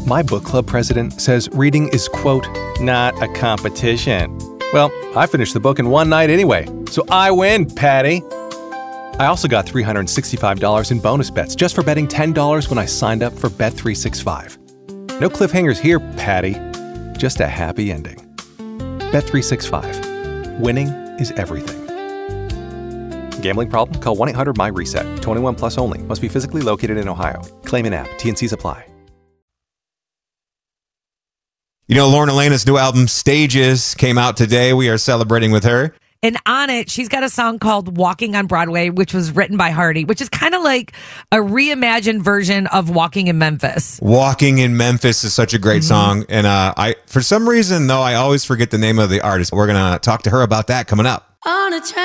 My book club president says reading is, quote, not a competition. Well, I finished the book in one night anyway, so I win, Patty. I also got $365 in bonus bets just for betting $10 when I signed up for Bet365. No cliffhangers here, Patty. Just a happy ending. Bet365. Winning is everything. Gambling problem? Call 1-800-MY-RESET. 21 plus only. Must be physically located in Ohio. Claim in app. T&Cs apply. You know, Lauren Elena's new album, Stages, came out today. We are celebrating with her. And on it, she's got a song called Walking on Broadway, which was written by Hardy, which is kind of like a reimagined version of Walking in Memphis. Walking in Memphis is such a great song. And I, for some reason, though, I always forget the name of the artist. We're going to talk to her about that coming up. On a